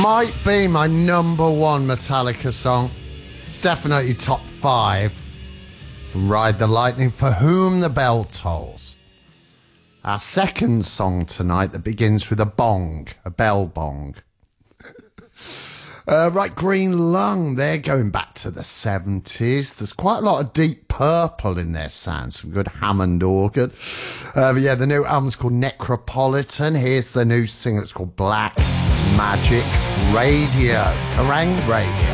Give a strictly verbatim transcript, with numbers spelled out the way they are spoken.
might be my number one Metallica song. It's definitely top five. From Ride the Lightning, For Whom the Bell Tolls. Our second song tonight that begins with a bong, a bell bong. Uh, right, Green Lung, they're going back to the seventies. There's quite a lot of Deep Purple in their sound, some good Hammond organ. Uh, but yeah, the new album's called Necropolitan. Here's the new single, it's called Black Magic Radio. Kerrang Radio.